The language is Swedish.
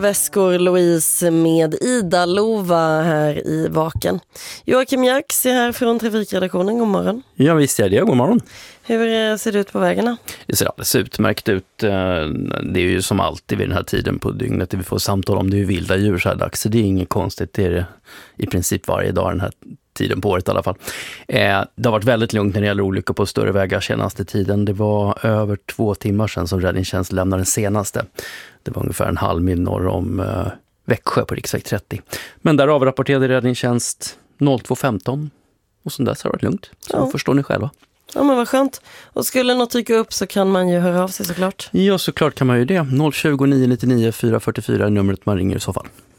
Väskor Louise med Ida Lova här i Vaken. Joakim Jax är här från Trafikredaktionen. God morgon. Ja, visst är det. God morgon. Hur ser det ut på vägarna? Det ser alldeles utmärkt ut. Det är ju som alltid vid den här tiden på dygnet det vi får samtal om. Det är ju vilda djur så här dags. Så det är inget konstigt. Det är det i princip varje dag den här tiden på året i alla fall. Det har varit väldigt lugnt när det gäller olyckor på större vägar senaste tiden. Det var över 2 timmar sedan som räddningstjänst lämnade den senaste. Det var ungefär en halv mil norr om Växjö på riksväg 30. Men där avrapporterade räddningstjänst 02.15 och sen dess har det varit lugnt. Så förstår ni själva. Ja, men vad skönt. Och skulle något dyka upp så kan man ju höra av sig såklart. Ja, såklart kan man ju det. 020 999 444 är numret man ringer i så fall.